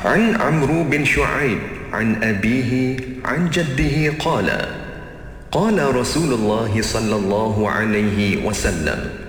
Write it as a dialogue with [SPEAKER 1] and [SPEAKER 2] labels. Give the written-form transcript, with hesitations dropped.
[SPEAKER 1] عن عمرو بن شعيب عن أبيه عن جده قال: قال رسول الله صلى الله عليه وسلم: